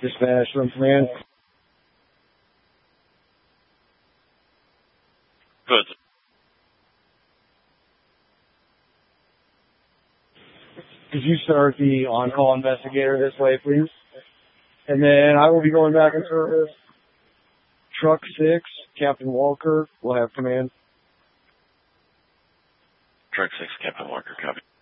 Dispatch from command. Good. Could you start the on-call investigator this way, please? And then I will be going back in service. Truck 6, Captain Walker will have command. Truck 6, Captain Walker, copy.